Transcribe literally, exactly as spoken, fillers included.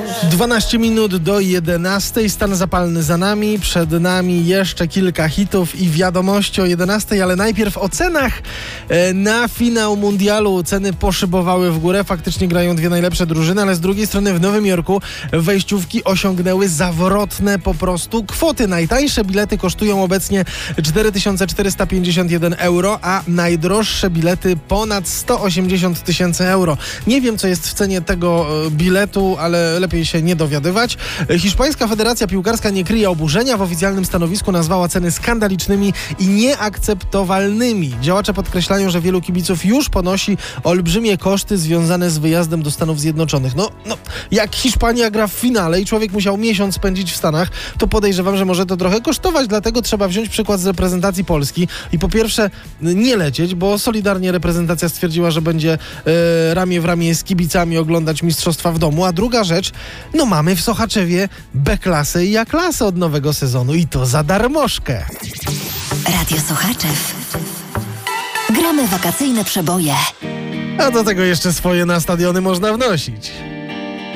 dwanaście minut do jedenastej, stan zapalny za nami, przed nami jeszcze kilka hitów i wiadomości o jedenastej, ale najpierw o cenach. Na finał mundialu ceny poszybowały w górę, faktycznie grają dwie najlepsze drużyny, ale z drugiej strony w Nowym Jorku wejściówki osiągnęły zawrotne po prostu kwoty. Najtańsze bilety kosztują obecnie cztery tysiące czterysta pięćdziesiąt jeden euro, a najdroższe bilety ponad sto osiemdziesiąt tysięcy euro. Nie wiem, co jest w cenie tego biletu, ale lepiej się nie dowiadywać. Hiszpańska Federacja Piłkarska nie kryje oburzenia. W oficjalnym stanowisku nazwała ceny skandalicznymi i nieakceptowalnymi. Działacze podkreślają, że wielu kibiców już ponosi olbrzymie koszty związane z wyjazdem do Stanów Zjednoczonych. No, no, jak Hiszpania gra w finale i człowiek musiał miesiąc spędzić w Stanach, to podejrzewam, że może to trochę kosztować, dlatego trzeba wziąć przykład z reprezentacji Polski i po pierwsze nie lecieć, bo solidarnie reprezentacja stwierdziła, że będzie e, ramię w ramię z kibicami oglądać mistrzostwa w domu, a druga rzecz, no mamy w Sochaczewie B-klasę i A-klasę od nowego sezonu i to za darmożkę. Radio Sochaczew. Gramy wakacyjne przeboje. A do tego jeszcze swoje na stadiony można wnosić.